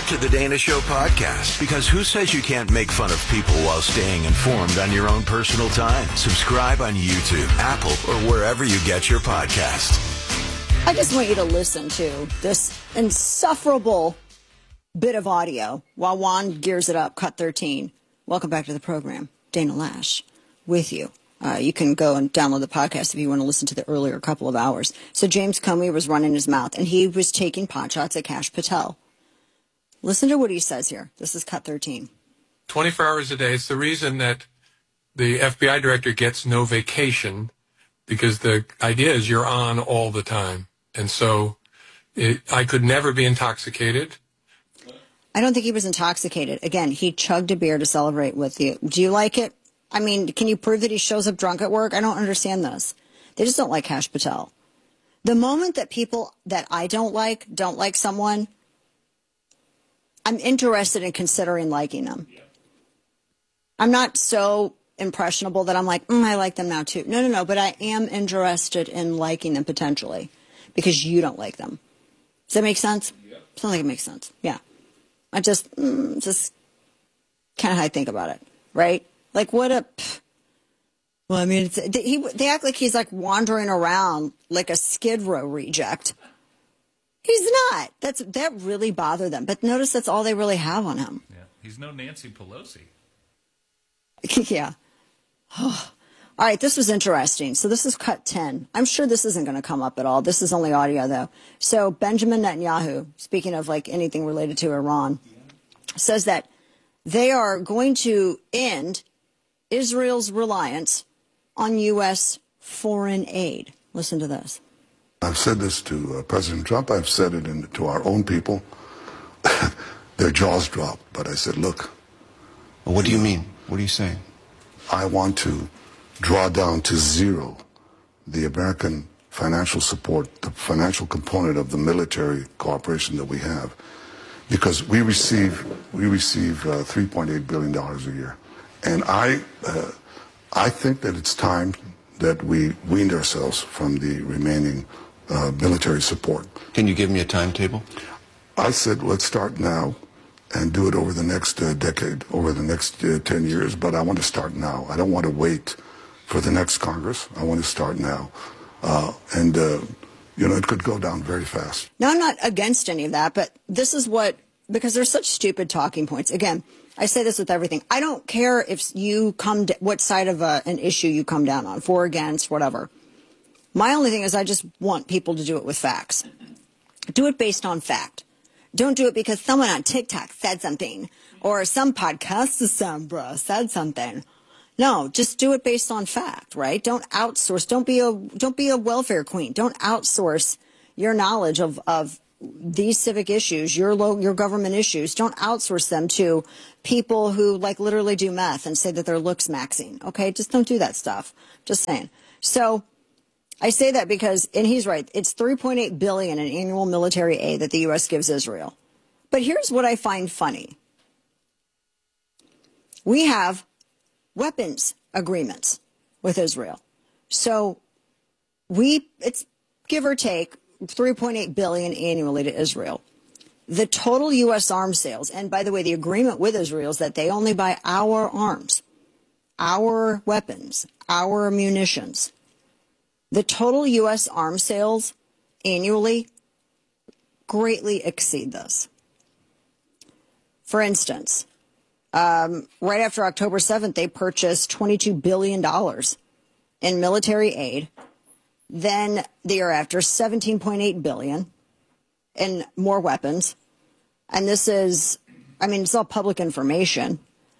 back to the Dana Show podcast, because who says you can't make fun of people while staying informed on your own personal time? Subscribe on YouTube, Apple, or wherever you get your podcasts. I just want you to listen to this insufferable bit of audio while Juan gears it up, cut 13. Welcome back to the program. Dana Loesch with you. You can go and download the podcast if you want to listen to the earlier couple of hours. So James Comey was running his mouth, and he was taking pot shots at Kash Patel. Listen to what he says here. This is cut 13. 24 hours a day. It's the reason that the FBI director gets no vacation, because the idea is you're on all the time. And so I could never be intoxicated. I don't think he was intoxicated. Again, he chugged a beer to celebrate with you. Do you like it? I mean, can you prove that he shows up drunk at work? I don't understand this. They just don't like Kash Patel. The moment that people that I don't like someone, I'm interested in considering liking them. I'm not so impressionable that I'm like, I like them now too. No. But I am interested in liking them potentially because you don't like them. Does that make sense? Yeah. Sounds like it makes sense. Yeah. I just kind of how I think about it, right? Like what a. Well, I mean, they act like he's like wandering around like a Skid Row reject. He's not. That really bothered them. But notice that's all they really have on him. Yeah, he's no Nancy Pelosi. Yeah. All right, this was interesting. So this is cut 10. I'm sure this isn't going to come up at all. This is only audio, though. So Benjamin Netanyahu, speaking of like anything related to Iran, says that they are going to end Israel's reliance on U.S. foreign aid. Listen to this. I've said this to President Trump. I've said it to our own people. Their jaws dropped. But I said, look. Well, what do you mean? What are you saying? I want to draw down to zero the American financial support, the financial component of the military cooperation that we have, because we receive $3.8 billion a year. And I think that it's time that we weaned ourselves from the remaining military support. Can you give me a timetable? I said, let's start now and do it over the next decade, over the next 10 years. But I want to start now. I don't want to wait for the next Congress. I want to start now. It could go down very fast. Now, I'm not against any of that, but this is because there's such stupid talking points. Again, I say this with everything. I don't care if you what side of an issue you come down on, for, against, whatever. My only thing is I just want people to do it with facts. Do it based on fact. Don't do it because someone on TikTok said something or some podcast said something. No, just do it based on fact, right? Don't outsource. Don't be a welfare queen. Don't outsource your knowledge of these civic issues, your government issues. Don't outsource them to people who like literally do meth and say that they're looks maxing. Okay, just don't do that stuff. Just saying. So I say that because, and he's right, it's $3.8 billion in annual military aid that the U.S. gives Israel. But here's what I find funny. We have weapons agreements with Israel. So it's give or take $3.8 billion annually to Israel. The total U.S. arms sales, and by the way, the agreement with Israel is that they only buy our arms, our weapons, our munitions. The total U.S. arms sales annually greatly exceed this. For instance, right after October 7th, they purchased $22 billion in military aid. Then the year after, $17.8 billion in more weapons. And this is, it's all public information.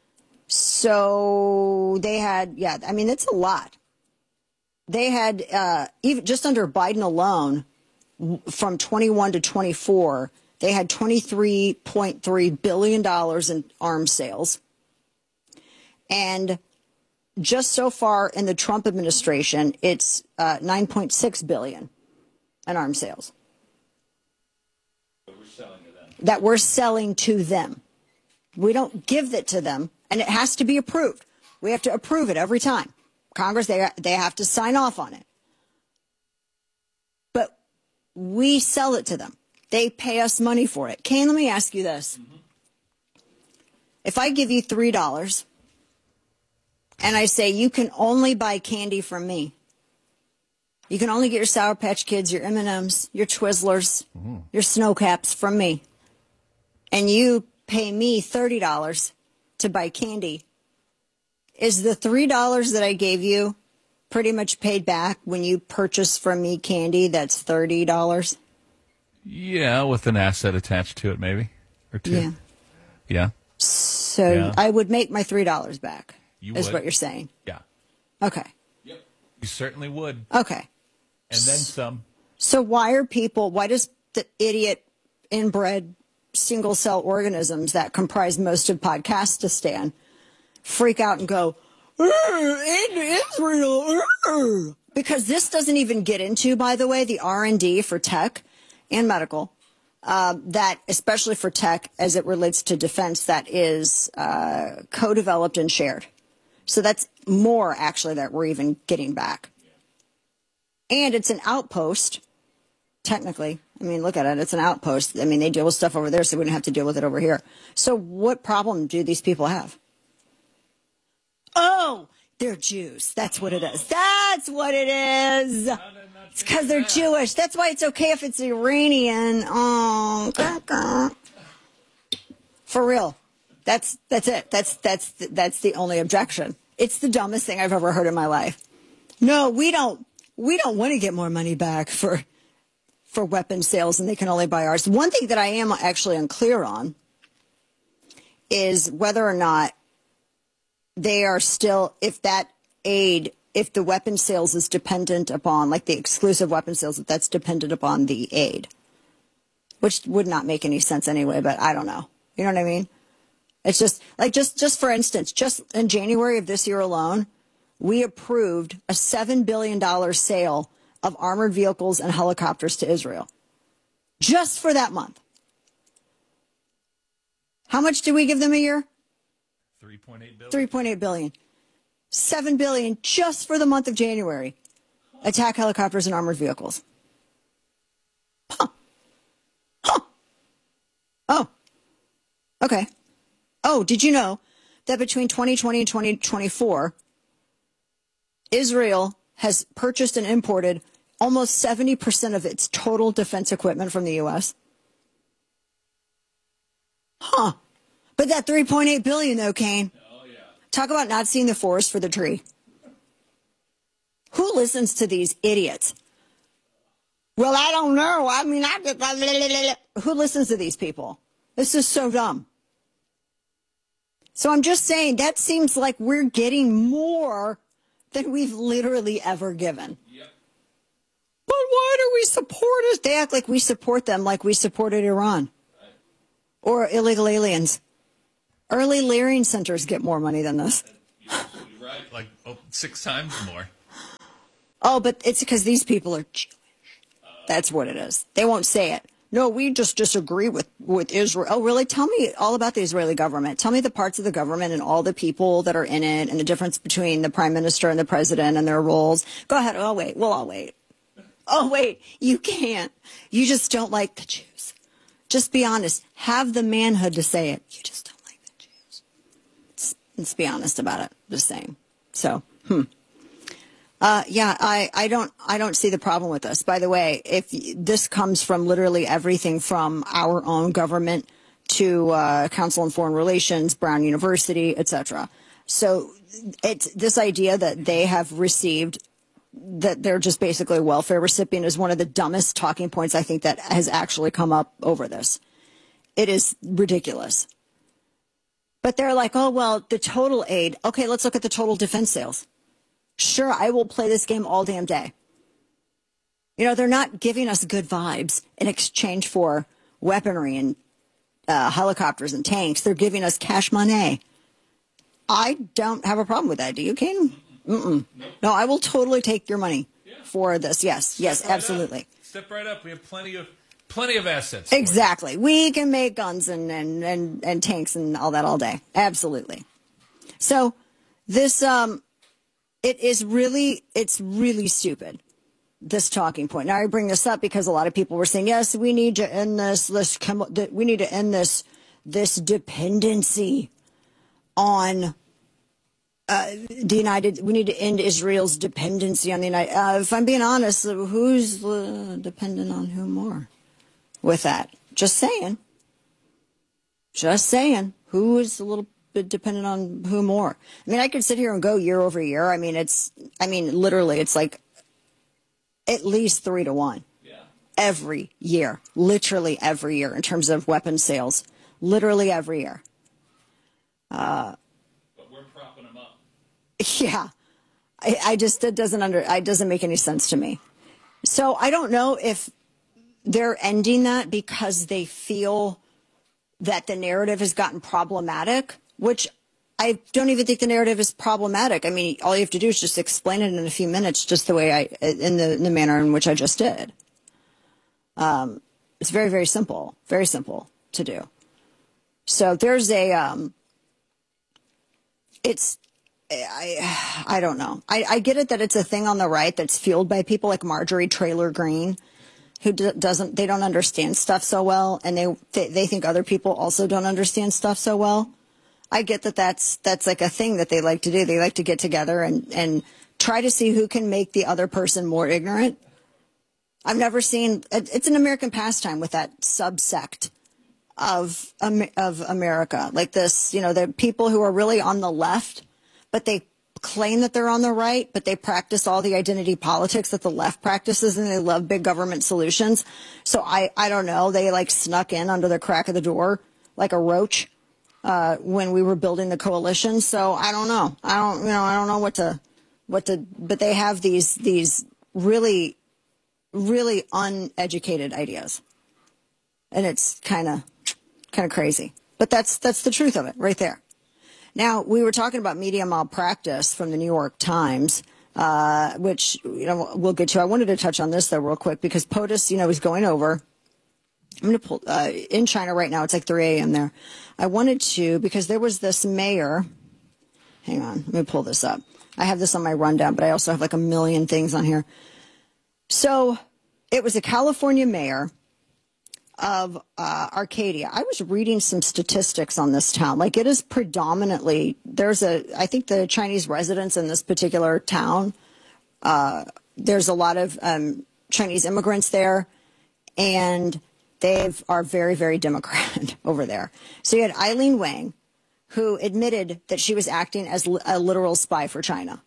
So they had, it's a lot. They had, even just under Biden alone, from 21 to 24, they had $23.3 billion in arms sales. And just so far in the Trump administration, it's $9.6 billion in arms sales. That we're selling to them. We don't give it to them, and it has to be approved. We have to approve it every time. Congress, they have to sign off on it. But we sell it to them. They pay us money for it. Kane, let me ask you this. If I give you $3 and I say you can only buy candy from me, you can only get your Sour Patch Kids, your M&Ms, your Twizzlers, your Snow Caps from me, and you pay me $30 to buy candy, is the $3 that I gave you pretty much paid back when you purchase from me candy that's $30? Yeah, with an asset attached to it, maybe. Or two. Yeah. Yeah. So Yeah. I would make my $3 back, You is would. what you're saying. Yeah. Okay. Yep. You certainly would. Okay. And then some. So why does the idiot inbred single cell organisms that comprise most of Podcastistan freak out and go, in Israel? Because this doesn't even get into, by the way, the R&D for tech and medical, that especially for tech as it relates to defense, that is co-developed and shared. So that's more actually that we're even getting back. And it's an outpost, technically. I mean, look at it. It's an outpost. I mean, they deal with stuff over there, so we don't have to deal with it over here. So what problem do these people have? Oh, they're Jews. That's what it is. That's what it is. It's because they're Jewish. That's why it's okay if it's Iranian. Oh, for real. That's it. That's the only objection. It's the dumbest thing I've ever heard in my life. No, we don't want to get more money back for weapon sales, and they can only buy ours. One thing that I am actually unclear on is whether or not they are still, if that aid, if the weapon sales is dependent upon, like the exclusive weapon sales, if that's dependent upon the aid, which would not make any sense anyway, but I don't know. You know what I mean? It's just like, just for instance, just in January of this year alone, we approved a $7 billion sale of armored vehicles and helicopters to Israel. Just for that month. How much do we give them a year? $3.8 billion. $3.8 billion. $7 billion just for the month of January. Attack helicopters and armored vehicles. Huh. Oh. Okay. Oh, did you know that between 2020 and 2024, Israel has purchased and imported almost 70% of its total defense equipment from the U.S.? Huh. But that $3.8 billion, though, Kane. Oh, yeah. Talk about not seeing the forest for the tree. Who listens to these idiots? Well, I don't know. I mean, who listens to these people? This is so dumb. So I'm just saying that seems like we're getting more than we've literally ever given. Yep. But why do we support it? They act like we support them like we supported Iran. Right. Or illegal aliens. Early Learning centers get more money than this. You're absolutely right. Like 6 times more. Oh, but it's because these people are Jewish. That's what it is. They won't say it. No, we just disagree with Israel. Oh, really? Tell me all about the Israeli government. Tell me the parts of the government and all the people that are in it and the difference between the prime minister and the president and their roles. Go ahead. Oh, wait. Well, I'll wait. Oh, wait. You can't. You just don't like the Jews. Just be honest. Have the manhood to say it. You just don't like the Jews. Let's be honest about it. Just saying. So, yeah, I don't see the problem with this. By the way, if this comes from literally everything from our own government to Council on Foreign Relations, Brown University, etc. So it's this idea that they have received, that they're just basically a welfare recipient, is one of the dumbest talking points I think that has actually come up over this. It is ridiculous. But they're like, oh, well, the total aid. Okay, let's look at the total defense sales. Sure, I will play this game all damn day. You know, they're not giving us good vibes in exchange for weaponry and helicopters and tanks. They're giving us cash money. I don't have a problem with that. Do you, Kane? Mm-mm. No, I will totally take your money for this. Yes, absolutely. Step right up. We have plenty of assets. Exactly. We can make guns and tanks and all that all day. Absolutely. So this it's really stupid. this talking point. Now I bring this up because a lot of people were saying, yes, we need to end this. We need to end this dependency on the United. We need to end Israel's dependency on the United. If I'm being honest, who's dependent on who more with that? Just saying. Just saying. Who is a little bit dependent on who more? I mean, I could sit here and go year over year. I mean, literally, it's like at least 3-1 every year, literally every year in terms of weapons sales, literally every year. But we're propping them up. Yeah, it doesn't make any sense to me. So I don't know if they're ending that because they feel that the narrative has gotten problematic, which I don't even think the narrative is problematic. I mean, all you have to do is just explain it in a few minutes, just the way in the manner in which I just did. It's very, very simple to do. So there's I don't know. I get it that it's a thing on the right that's fueled by people like Marjorie Taylor Greene, who they don't understand stuff so well, and they think other people also don't understand stuff so well. I get that that's like a thing that they like to do. They like to get together and try to see who can make the other person more ignorant. I've never seen it's an American pastime with that subsect of America, like this. You know, the people who are really on the left, but they claim that they're on the right, but they practice all the identity politics that the left practices, and they love big government solutions. So I don't know. They like snuck in under the crack of the door like a roach when we were building the coalition. So I don't know. I don't know what to. But they have these really, really uneducated ideas, and it's kind of crazy. But that's the truth of it right there. Now, we were talking about media malpractice from the New York Times, which, we'll get to. I wanted to touch on this, though, real quick, because POTUS, is going over. I'm going to pull in China right now. It's like 3 a.m. there. I wanted to, because there was this mayor. Hang on. Let me pull this up. I have this on my rundown, but I also have like a million things on here. So it was a California mayor of Arcadia. I was reading some statistics on this town. Like, it is predominantly, I think the Chinese residents in this particular town, there's a lot of Chinese immigrants there, and they are very, very Democrat over there. So you had Eileen Wang, who admitted that she was acting as a literal spy for China.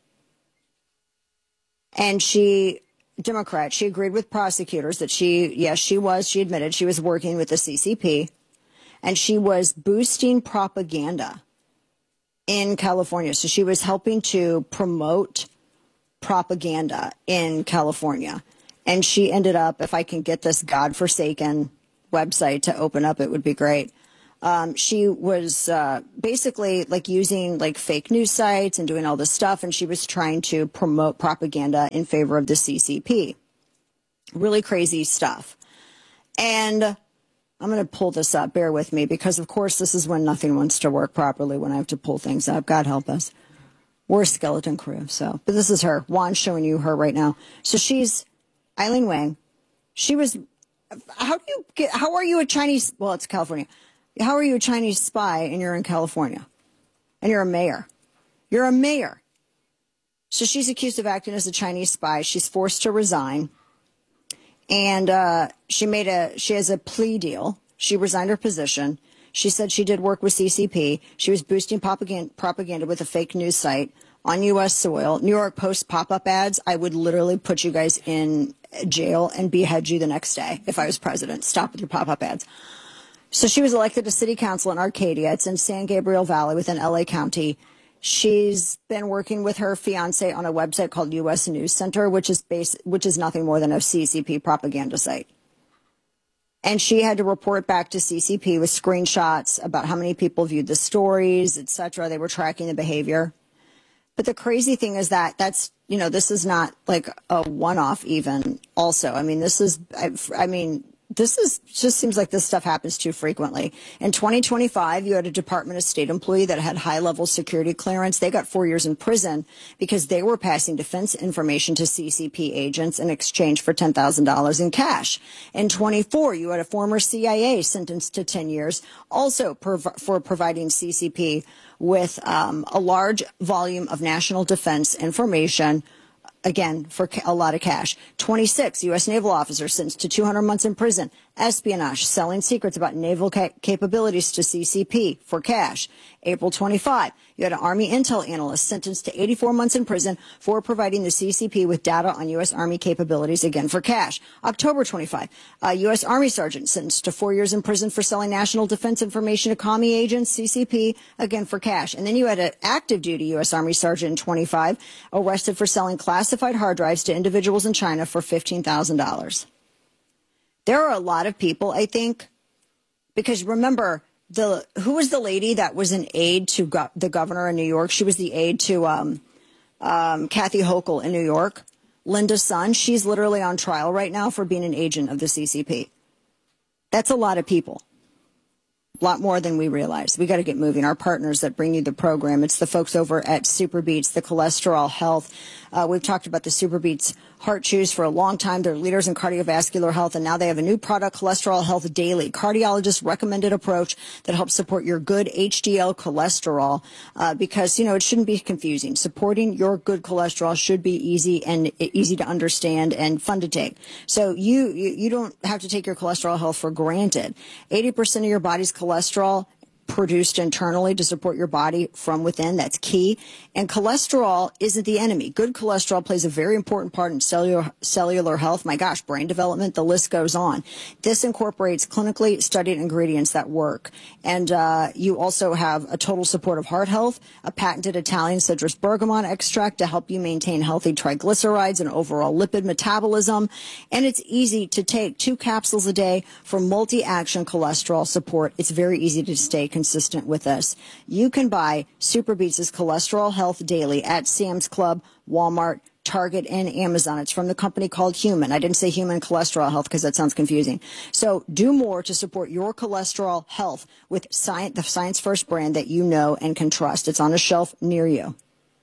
And Democrat, she agreed with prosecutors that she admitted she was working with the CCP, and she was boosting propaganda in California. So she was helping to promote propaganda in California. And she ended up, if I can get this godforsaken website to open up, it would be great. She was basically like using like fake news sites and doing all this stuff, and she was trying to promote propaganda in favor of the CCP. Really crazy stuff. And I'm going to pull this up. Bear with me, because, of course, this is when nothing wants to work properly, when I have to pull things up. God help us. We're a skeleton crew. But this is her. Juan's showing you her right now. So she's Eileen Wang. She was. How are you a Chinese? Well, it's California. How are you a Chinese spy and you're in California? And you're a mayor. You're a mayor. So she's accused of acting as a Chinese spy. She's forced to resign. And she has a plea deal. She resigned her position. She said she did work with CCP. She was boosting propaganda with a fake news site on U.S. soil. New York Post pop-up ads. I would literally put you guys in jail and behead you the next day if I was president. Stop with your pop-up ads. So she was elected to city council in Arcadia. It's in San Gabriel Valley within L.A. County. She's been working with her fiance on a website called U.S. News Center, which is nothing more than a CCP propaganda site. And she had to report back to CCP with screenshots about how many people viewed the stories, etc. They were tracking the behavior. But the crazy thing is that this is not like a one-off even also. I mean, just seems like this stuff happens too frequently. In 2025, you had a Department of State employee that had high-level security clearance. They got 4 years in prison because they were passing defense information to CCP agents in exchange for $10,000 in cash. In 24, you had a former CIA sentenced to 10 years, also for providing CCP with a large volume of national defense information, again, for a lot of cash. 26, U.S. naval officer sentenced to 200 months in prison. Espionage, selling secrets about naval capabilities to CCP for cash. April 25, you had an Army intel analyst sentenced to 84 months in prison for providing the CCP with data on U.S. Army capabilities, again, for cash. October 25, a U.S. Army sergeant sentenced to 4 years in prison for selling national defense information to commie agents, CCP, again, for cash. And then you had an active duty U.S. Army sergeant in 25 arrested for selling classified hard drives to individuals in China for $15,000. There are a lot of people, I think, because remember, who was the lady that was an aide to the governor in New York? She was the aide to Kathy Hochul in New York. Linda Sun, she's literally on trial right now for being an agent of the CCP. That's a lot of people. A lot more than we realize. We got to get moving. Our partners that bring you the program, it's the folks over at SuperBeets, the Cholesterol Health. We've talked about the SuperBeets Heart Chews for a long time. They're leaders in cardiovascular health, and now they have a new product, Cholesterol Health Daily, cardiologist recommended approach that helps support your good HDL cholesterol, because, you know, it shouldn't be confusing. Supporting your good cholesterol should be easy and easy to understand and fun to take. So you don't have to take your cholesterol health for granted. 80% of your body's cholesterol produced internally to support your body from within. That's key. And cholesterol isn't the enemy. Good cholesterol plays a very important part in cellular health. My gosh, brain development, the list goes on. This incorporates clinically studied ingredients that work. And you also have a total support of heart health, a patented Italian citrus bergamot extract to help you maintain healthy triglycerides and overall lipid metabolism. And it's easy to take 2 capsules a day for multi-action cholesterol support. It's very easy to stay consistent with us. You can buy SuperBeets' Cholesterol Health Daily at Sam's Club, Walmart, Target, and Amazon. It's from the company called Human. I didn't say Human Cholesterol Health because that sounds confusing. So do more to support your cholesterol health with the Science First brand that you know and can trust. It's on a shelf near you.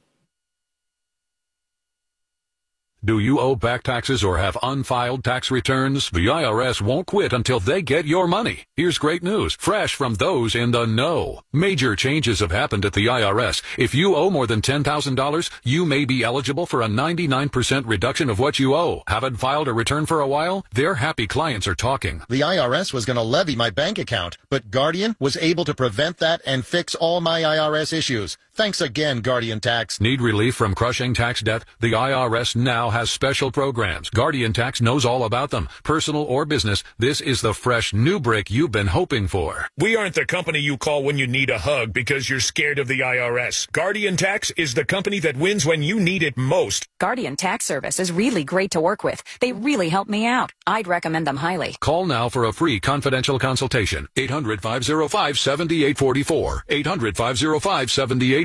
Do you owe back taxes or have unfiled tax returns? The IRS won't quit until they get your money. Here's great news, fresh from those in the know. Major changes have happened at the IRS. If you owe more than $10,000, you may be eligible for a 99% reduction of what you owe. Haven't filed a return for a while? Their happy clients are talking. The IRS was going to levy my bank account, but Guardian was able to prevent that and fix all my IRS issues. Thanks again, Guardian Tax. Need relief from crushing tax debt? The IRS now has special programs. Guardian Tax knows all about them. Personal or business, this is the fresh new brick you've been hoping for. We aren't the company you call when you need a hug because you're scared of the IRS. Guardian Tax is the company that wins when you need it most. Guardian Tax Service is really great to work with. They really help me out. I'd recommend them highly. Call now for a free confidential consultation. 800-505-7844. 800-505-7844.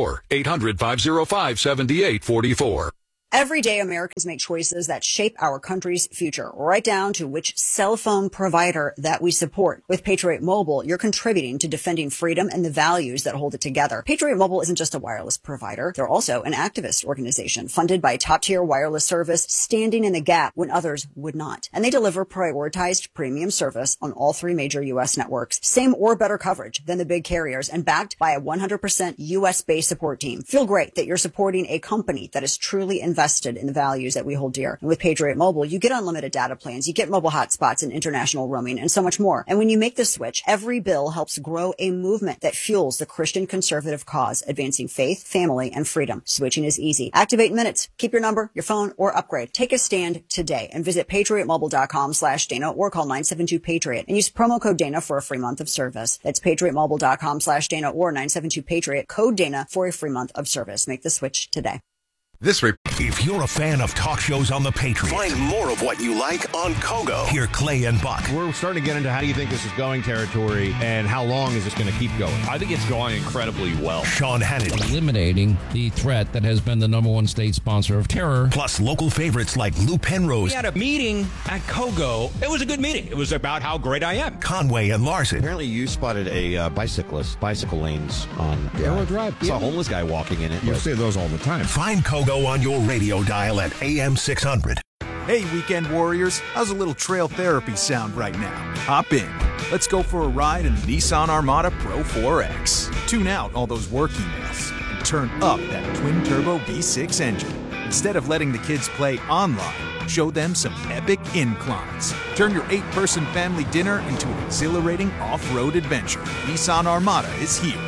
800-505-7844. Every day, Americans make choices that shape our country's future, right down to which cell phone provider that we support. With Patriot Mobile, you're contributing to defending freedom and the values that hold it together. Patriot Mobile isn't just a wireless provider. They're also an activist organization funded by a top-tier wireless service, standing in the gap when others would not. And they deliver prioritized premium service on all 3 major U.S. networks. Same or better coverage than the big carriers and backed by a 100% U.S.-based support team. Feel great that you're supporting a company that is truly invested in the values that we hold dear. And with Patriot Mobile, you get unlimited data plans, you get mobile hotspots and international roaming, and so much more. And when you make the switch, every bill helps grow a movement that fuels the Christian conservative cause, advancing faith, family, and freedom. Switching is easy. Activate in minutes. Keep your number, your phone, or upgrade. Take a stand today and visit patriotmobile.com/Dana or call 972-PATRIOT and use promo code Dana for a free month of service. That's patriotmobile.com/Dana or 972-PATRIOT, code Dana for a free month of service. Make the switch today. If you're a fan of talk shows on the Patriot, Find more of what you like on Kogo. Hear Clay and Buck. We're starting to get into how do you think this is going territory and how long is this going to keep going? I think it's going incredibly well. Sean Hannity. Eliminating the threat that has been the number one state sponsor of terror. Plus local favorites like Lou Penrose. We had a meeting at Kogo. It was a good meeting. It was about how great I am. Conway and Larson. Apparently you spotted a bicycle lanes on Arrow Drive. Saw a homeless guy walking in it. You see those all the time. Find Kogo on your radio dial at AM 600. Hey, weekend warriors. How's a little trail therapy sound right now? Hop in. Let's go for a ride in the Nissan Armada Pro 4X. Tune out all those work emails and turn up that twin-turbo V6 engine. Instead of letting the kids play online, show them some epic inclines. Turn your 8-person family dinner into an exhilarating off-road adventure. Nissan Armada is here.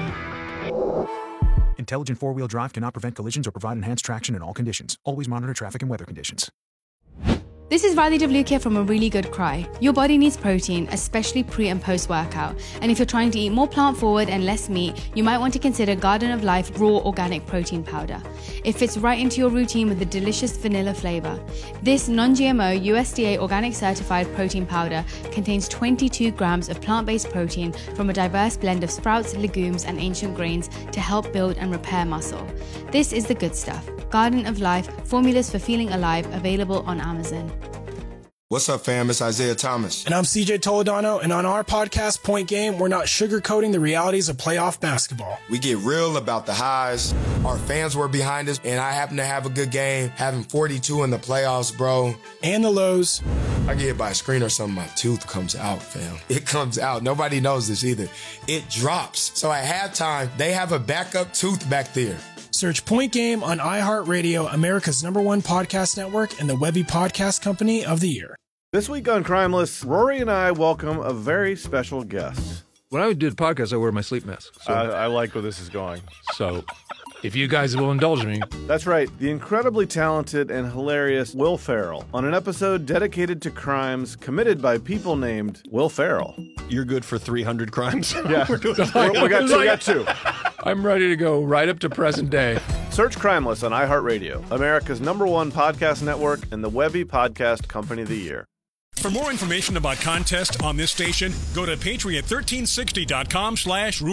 Intelligent four-wheel drive cannot prevent collisions or provide enhanced traction in all conditions. Always monitor traffic and weather conditions. This is Radhi Devlukia from A Really Good Cry. Your body needs protein, especially pre and post workout. And if you're trying to eat more plant forward and less meat, you might want to consider Garden of Life Raw Organic Protein Powder. It fits right into your routine with a delicious vanilla flavor. This non-GMO USDA organic certified protein powder contains 22 grams of plant-based protein from a diverse blend of sprouts, legumes, and ancient grains to help build and repair muscle. This is the good stuff. Garden of Life, formulas for feeling alive, available on Amazon. What's up, fam? It's Isaiah Thomas. And I'm CJ Toledano, and on our podcast, Point Game, we're not sugarcoating the realities of playoff basketball. We get real about the highs. Our fans were behind us, and I happen to have a good game, having 42 in the playoffs, bro. And the lows. I get hit by a screen or something, my tooth comes out, fam. It comes out. Nobody knows this either. It drops. So at halftime, they have a backup tooth back there. Search Point Game on iHeartRadio, America's #1 podcast network, and the Webby Podcast Company of the Year. This week on Crimeless, Rory and I welcome a very special guest. When I do the podcast, I wear my sleep mask. So. I like where this is going. So, if you guys will indulge me. That's right, the incredibly talented and hilarious Will Ferrell on an episode dedicated to crimes committed by people named Will Ferrell. You're good for 300 crimes? Yeah, we got two. I'm ready to go right up to present day. Search Crimeless on iHeartRadio, America's #1 podcast network, and the Webby Podcast Company of the Year. For more information about contests on this station, go to patriot1360.com/rules.